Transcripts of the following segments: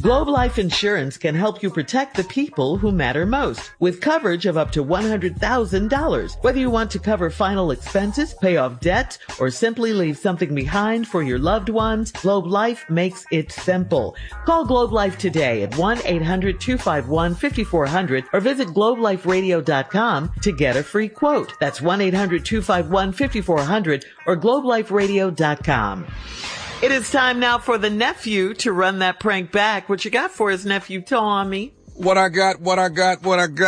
Globe Life Insurance can help you protect the people who matter most with coverage of up to $100,000. Whether you want to cover final expenses, pay off debt, or simply leave something behind for your loved ones, Globe Life makes it simple. Call Globe Life today at 1-800-251-5400 or visit globeliferadio.com to get a free quote. That's 1-800-251-5400 or globeliferadio.com. It is time now for the nephew to run that prank back. What you got for us, nephew Tommy? What I got. I got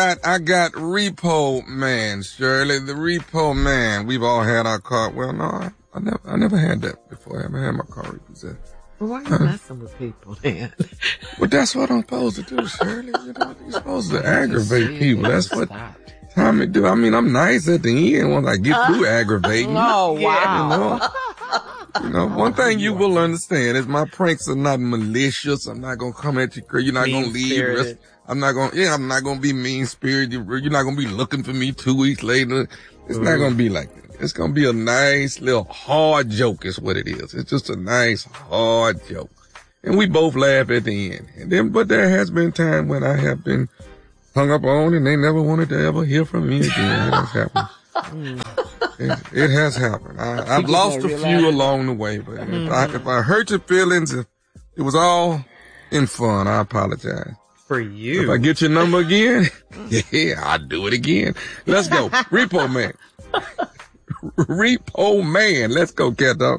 Repo Man, Shirley, the Repo Man. We've all had our car. Well, no, I never had that before. I haven't had my car repossessed. Well, why are you messing with people, then? Well, that's what I'm supposed to do, Shirley. You know, you're supposed to aggravate people. That's what Tommy do. I mean, I'm nice at the end once I get through aggravating. Oh, wow. You know, one thing you will understand is my pranks are not malicious. I'm not gonna come at you. You're not gonna leave. I'm not gonna be mean-spirited. You're not gonna be looking for me 2 weeks later. It's not gonna be like that. It's gonna be a nice little hard joke is what it is. It's just a nice hard joke. And we both laugh at the end. And then, but there has been time when I have been hung up on and they never wanted to ever hear from me again. It has happened. It has happened. I've lost a few along the way, but if I hurt your feelings, if it was all in fun, I apologize. For you. If I get your number again, yeah, I'll do it again. Let's go. Repo Man. Repo Man. Let's go, cat dog.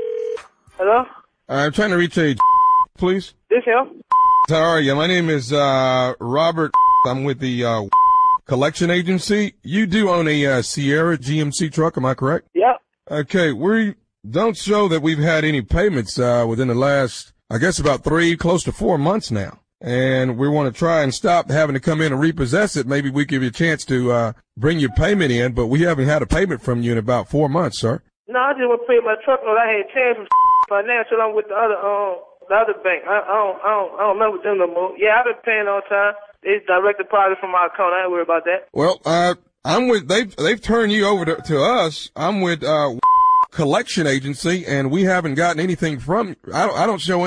Hello? I'm trying to reach a please. This him? How are you? My name is Robert. I'm with the collection agency. You do own a Sierra GMC truck, am I correct? Yep. Okay, we don't show that we've had any payments within the last, I guess, about 3, close to 4 months now. And we want to try and stop having to come in and repossess it. Maybe we give you a chance to bring your payment in, but we haven't had a payment from you in about 4 months, sir. No, I just want to pay my truck note. I had changed from financial. I'm with the other bank. I don't remember with them no more. Yeah, I've been paying on time. They direct deposit from my account. I ain't worried about that. Well, I'm with, they've turned you over to us. I'm with, collection agency and we haven't gotten anything from, I don't show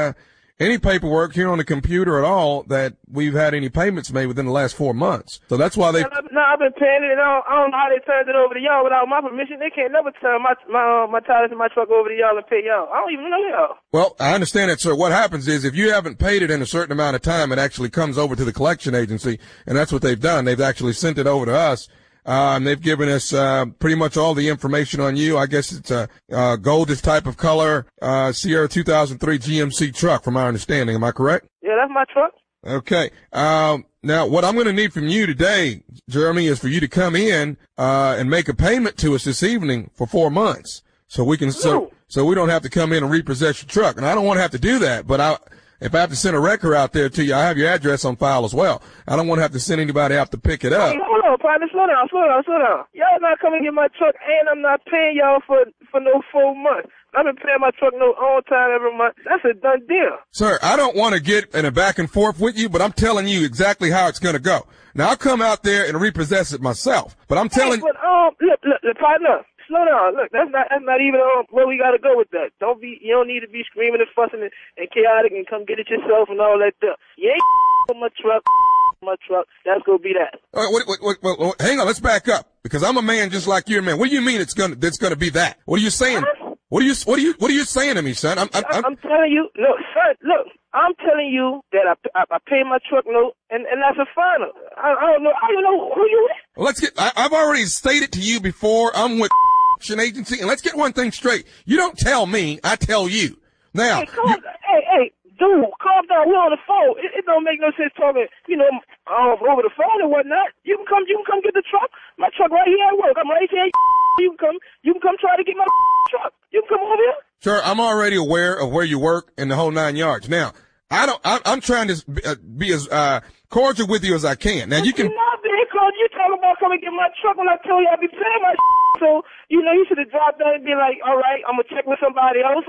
any paperwork here on the computer at all that we've had any payments made within the last 4 months. So that's why No, I've been paying it and I don't know how they turned it over to y'all without my permission. They can't never turn my titles and my truck over to y'all and pay y'all. I don't even know y'all. Well, I understand that, sir. What happens is if you haven't paid it in a certain amount of time, it actually comes over to the collection agency, and that's what they've done. They've actually sent it over to us. They've given us pretty much all the information on you. I guess it's a goldish type of color Sierra 2003 GMC truck, from my understanding. Am I correct? Yeah, that's my truck. Okay. Now, what I'm going to need from you today, Jeremy, is for you to come in and make a payment to us this evening for 4 months, so we can so we don't have to come in and repossess your truck. And I don't want to have to do that, but if I have to send a wrecker out there to you, I have your address on file as well. I don't want to have to send anybody out to pick it up. Hey, hold on, partner. Slow down. Y'all not coming to get my truck, and I'm not paying y'all for no 4 months. I've been paying my truck note on time every month. That's a done deal. Sir, I don't want to get in a back and forth with you, but I'm telling you exactly how it's going to go. Now, I'll come out there and repossess it myself, but I'm telling you. Look, partner. Slow down. Look, that's not even where we gotta go with that. You don't need to be screaming and fussing and chaotic and come get it yourself and all that stuff. You ain't on my truck. That's gonna be that. All right, wait, hang on, let's back up, because I'm a man just like you're a man. What do you mean it's gonna be that? What are you saying? What are you saying to me, son? I'm telling you, look, I'm telling you that I pay my truck note and that's a final. I don't know who you is. Well, I've already stated to you before, I'm with agency, and let's get one thing straight. You don't tell me, I tell you. Now, hey, dude, calm down. We're on the phone. It don't make no sense talking, over the phone and whatnot. You can come get the truck. My truck right here at work. I'm right here. You can come try to get my truck. You can come over here. Sure, I'm already aware of where you work and the whole 9 yards. Now, I'm trying to be as cordial with you as I can. Now, you can. You're not being cordial. You talking about coming get my truck when I told you I'd be paying my. So, you should have dropped down and be like, all right, I'm going to check with somebody else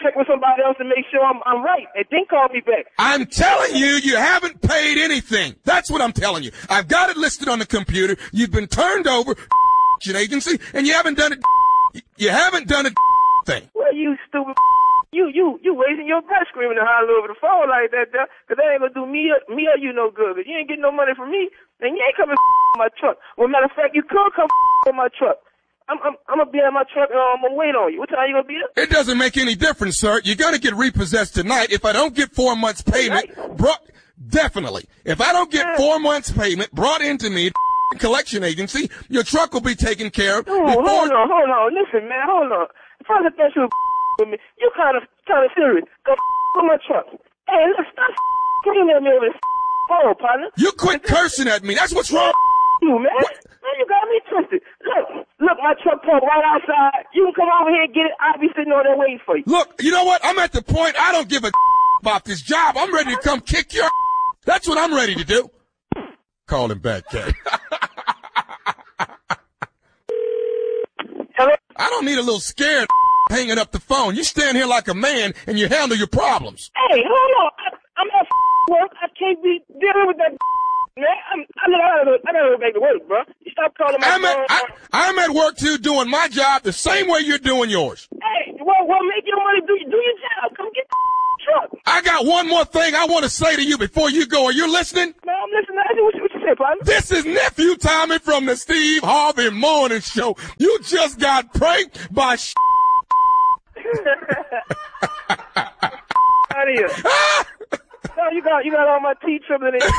and make sure I'm right. And then call me back. I'm telling you, you haven't paid anything. That's what I'm telling you. I've got it listed on the computer. You've been turned over agency, and you haven't done it. You haven't done a everything. Well, you stupid. You wasting your breath screaming and hollering over the phone like that, because that ain't gonna do me or you no good. Cause you ain't getting no money from me, and you ain't coming my truck. Well, matter of fact, you could come on my truck. I'm gonna be at my truck and I'm gonna wait on you. What time you gonna be there? It doesn't make any difference, sir. You're gonna get repossessed tonight. If I don't get 4 months payment, definitely. If I don't get 4 months payment brought into me, collection agency, your truck will be taken care of. Hold on. Listen, man, hold on. First I thought you were with me. You kind of serious. Go with my truck. Hey, look, stop screaming at me over this phone, partner. You quit cursing at me. That's what's wrong. You, man. Man, you got me twisted. Look, my truck parked right outside. You can come over here and get it. I'll be sitting over there waiting for you. Look, you know what? I'm at the point I don't give a about this job. I'm ready to come kick your That's what I'm ready to do. Call him back, Kay. Hello? I don't need a little scared hanging up the phone. You stand here like a man and you handle your problems. Hey, hold on. I'm at work. I can't be dealing with that man. I gotta go back to work, bro. You stop calling my phone. I'm at work too, doing my job the same way you're doing yours. Hey, well, make your money. Do your job. Come get the truck. I got one more thing I want to say to you before you go. Are you listening? Man, I'm listening. What you say, partner? This is Nephew Tommy from the Steve Harvey Morning Show. You just got pranked by out of here. No, you got all my teeth trembling in,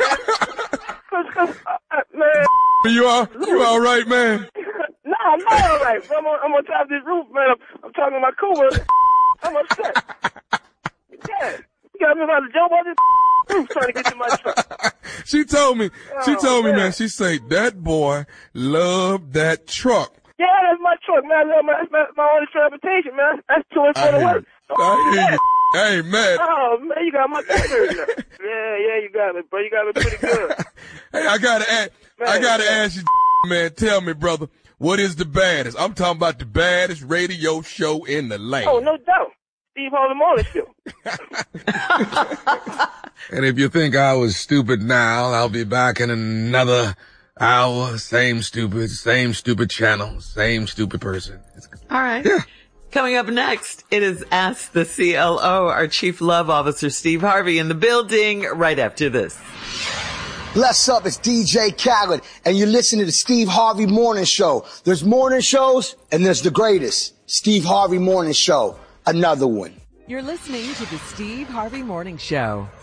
man. You all right, man? No, I'm not all right. I'm on top of this roof, man. I'm talking to my coworker. I'm upset. Yeah, you got me about to jump on this roof trying to get to my truck. She told me, man. She said that boy loved that truck. Yeah, that's my truck, man. I love my only transportation, man. That's too much for the work. Hey, man. Oh, man, you got my fingers. Yeah, you got me, bro. You got me pretty good. Hey, I gotta ask you, man. Tell me, brother, what is the baddest? I'm talking about the baddest radio show in the land. Oh, no doubt. Steve Harvey Morning Show. And if you think I was stupid now, I'll be back in another hour. Same stupid channel, same stupid person. All right. Yeah. Coming up next, it is Ask the CLO, our Chief Love Officer, Steve Harvey, in the building right after this. Bless up, it's DJ Khaled, and you're listening to the Steve Harvey Morning Show. There's morning shows, and there's the greatest, Steve Harvey Morning Show, another one. You're listening to the Steve Harvey Morning Show.